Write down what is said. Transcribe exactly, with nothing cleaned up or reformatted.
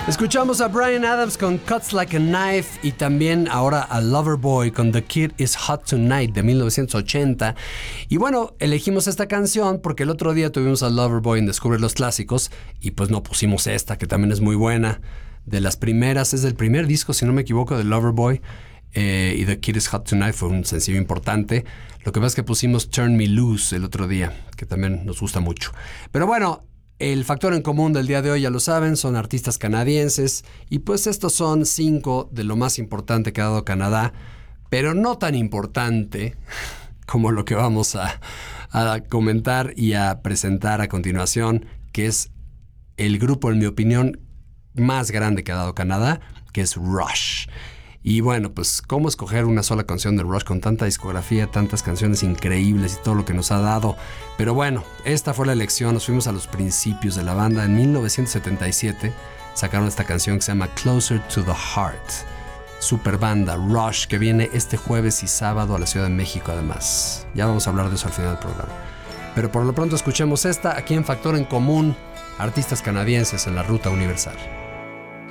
Escuchamos a Bryan Adams con Cuts Like a Knife y también ahora a Loverboy con The Kid Is Hot Tonight de mil novecientos ochenta. Y bueno, elegimos esta canción porque el otro día tuvimos a Loverboy en Descubre los Clásicos y pues no pusimos esta, que también es muy buena. De las primeras, es del primer disco, si no me equivoco, de Loverboy. Eh, y The Kid Is Hot Tonight fue un sencillo importante. Lo que pasa es que pusimos Turn Me Loose el otro día, que también nos gusta mucho. Pero bueno, el factor en común del día de hoy, ya lo saben, son artistas canadienses. Y pues estos son cinco de lo más importante que ha dado Canadá, pero no tan importante como lo que vamos a, a comentar y a presentar a continuación, que es el grupo, en mi opinión, más grande que ha dado Canadá, que es Rush. Y bueno, pues cómo escoger una sola canción de Rush con tanta discografía, tantas canciones increíbles y todo lo que nos ha dado. Pero bueno, esta fue la elección. Nos fuimos a los principios de la banda. En mil novecientos setenta y siete sacaron esta canción que se llama Closer to the Heart. Super banda, Rush, que viene este jueves y sábado a la Ciudad de México además. Ya vamos a hablar de eso al final del programa. Pero por lo pronto escuchemos esta aquí en Factor en Común, artistas canadienses en la Ruta Universal.